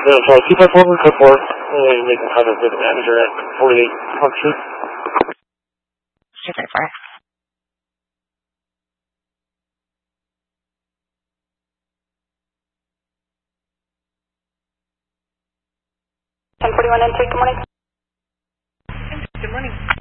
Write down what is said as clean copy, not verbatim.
So 254 code 4, making contact with the manager at 48 Park Street. 254. 1041 intake, good morning. Good morning.